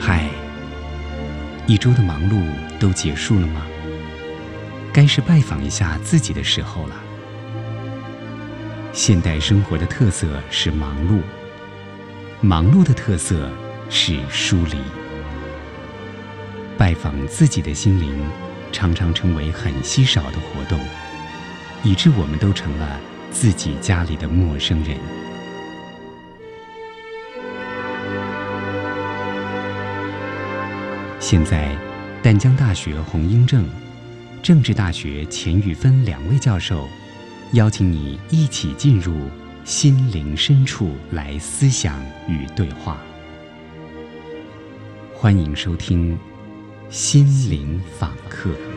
嗨，一周的忙碌都结束了吗？该是拜访一下自己的时候了。现代生活的特色是忙碌，忙碌的特色是疏离。拜访自己的心灵，常常成为很稀少的活动，以致我们都成了自己家里的陌生人。现在，淡江大学洪英正、政治大学钱玉芬两位教授，邀请你一起进入心灵深处来思想与对话。欢迎收听心灵访客。